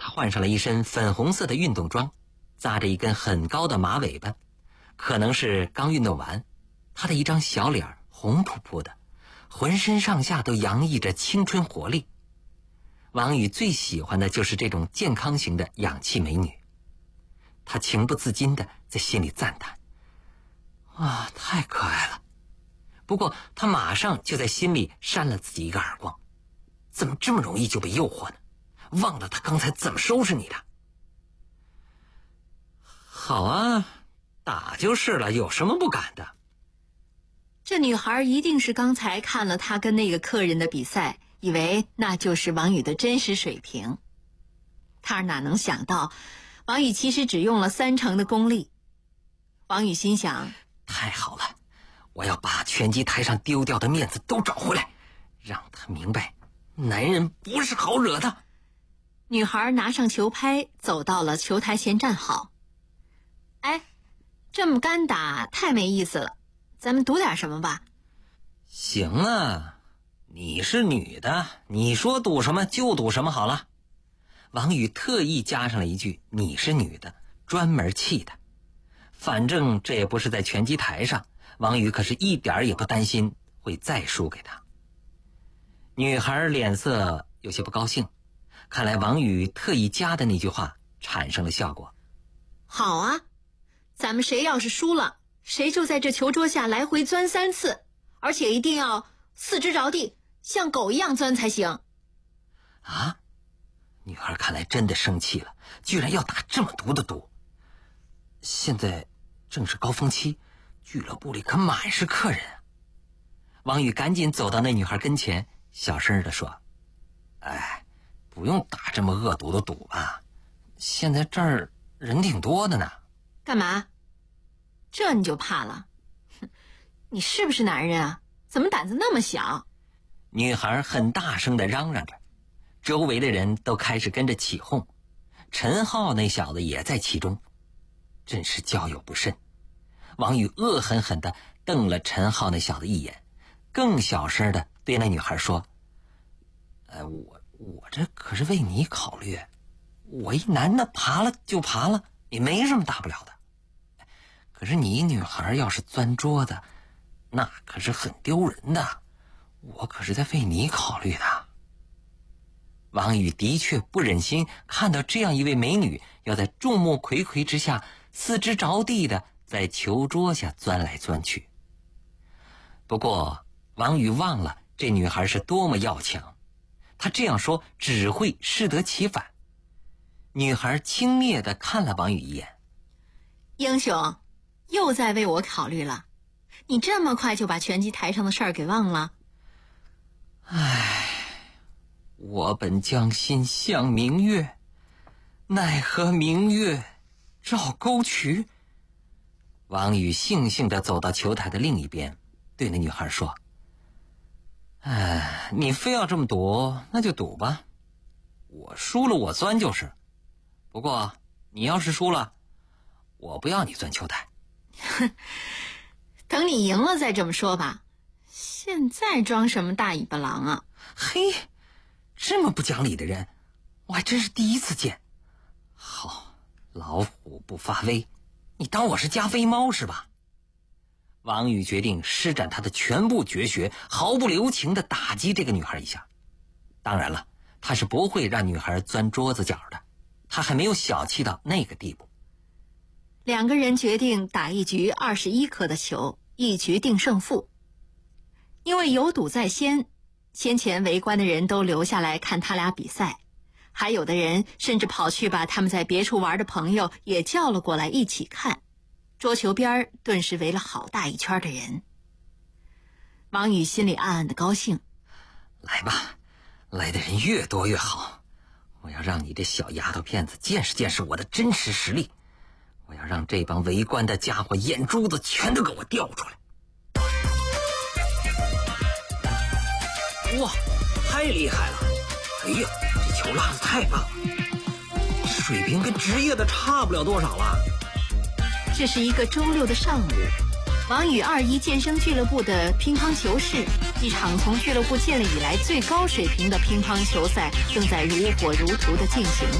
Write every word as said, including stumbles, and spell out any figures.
换上了一身粉红色的运动装，扎着一根很高的马尾巴，可能是刚运动完。他的一张小脸红扑扑的，浑身上下都洋溢着青春活力。王宇最喜欢的就是这种健康型的氧气美女，他情不自禁地在心里赞叹：哇，太可爱了。不过他马上就在心里扇了自己一个耳光，怎么这么容易就被诱惑呢？忘了他刚才怎么收拾你的。好啊，打就是了，有什么不敢的？ 这女孩一定是刚才看了他跟那个客人的比赛，以为那就是王宇的真实水平。他哪能想到王宇其实只用了三成的功力。王宇心想， 太好了，我要把拳击台上丢掉的面子都找回来，让他明白男人不是好惹的。 女孩拿上球拍，走到了球台前站好。哎，这么干打太没意思了，咱们赌点什么吧。 行啊，你是女的，你说赌什么就赌什么好了。王宇特意加上了一句你是女的，专门气他。反正这也不是在拳击台上，王宇可是一点也不担心会再输给他。女孩脸色有些不高兴，看来王宇特意加的那句话产生了效果。 好啊，咱们谁要是输了，谁就在这球桌下来回钻三次，而且一定要四肢着地，像狗一样钻才行。 啊？女孩看来真的生气了，居然要打这么毒的赌。现在正是高峰期，俱乐部里可满是客人啊。王宇赶紧走到那女孩跟前，小声地说：哎，不用打这么恶毒的赌吧，现在这儿人挺多的呢。 干嘛？这你就怕了？你是不是男人啊？怎么胆子那么小？ 女孩很大声地嚷嚷着，周围的人都开始跟着起哄，陈浩那小子也在其中，真是交友不慎。王宇恶狠狠地瞪了陈浩那小子一眼，更小声地对那女孩说：呃，我我这可是为你考虑，我一男的爬了就爬了，也没什么大不了的。可是你一女孩要是钻桌子，那可是很丢人的，我可是在为你考虑的。王宇的确不忍心看到这样一位美女要在众目睽睽之下四肢着地的在球桌下钻来钻去。不过王宇忘了这女孩是多么要强，她这样说只会适得其反。女孩轻蔑地看了王宇一眼： 英雄，又在为我考虑了，你这么快就把拳击台上的事儿给忘了？ 唉，我本将心向明月，奈何明月照沟渠。王宇悻悻地走到球台的另一边，对那女孩说：哎，你非要这么赌，那就赌吧，我输了我钻就是。不过你要是输了，我不要你钻球台。 等你赢了再这么说吧，现在装什么大尾巴狼啊？ 嘿，这么不讲理的人我还真是第一次见。好，老虎不发威，你当我是加菲猫是吧？王宇决定施展他的全部绝学，毫不留情地打击这个女孩一下。当然了，他是不会让女孩钻桌子角的，他还没有小气到那个地步。 两个人决定打一局二十一颗的球，一局定胜负。因为有赌在先，先前围观的人都留下来看他俩比赛，还有的人甚至跑去把他们在别处玩的朋友也叫了过来一起看。桌球边顿时围了好大一圈的人。王宇心里暗暗的高兴， 来吧，来的人越多越好，我要让你这小丫头片子见识见识我的真实实力，我要让这帮围观的家伙眼珠子全都给我掉出来。哇，太厉害了！哎呀，这球拉得太棒了，水平跟职业的差不了多少了。 这是一个周六的上午，王宇二一健身俱乐部的乒乓球室，一场从俱乐部建立以来最高水平的乒乓球赛正在如火如荼地进行。